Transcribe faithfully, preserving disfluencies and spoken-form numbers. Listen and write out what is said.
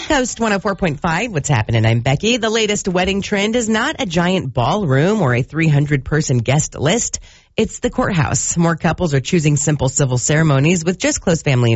Coast one oh four point five, what's happening? I'm Becky. The latest wedding trend is not a giant ballroom or a three hundred person guest list. It's the courthouse. More couples are choosing simple civil ceremonies with just close family